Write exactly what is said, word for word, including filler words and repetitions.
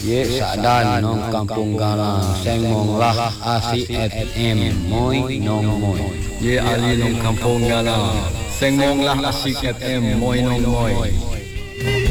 Ye Sadan nong Kampung Galang Sengmong lah Asi F M Moy nong moy. Ye Ali nong Kampung Galang Sengmong lah Asi F M Moy nong moy.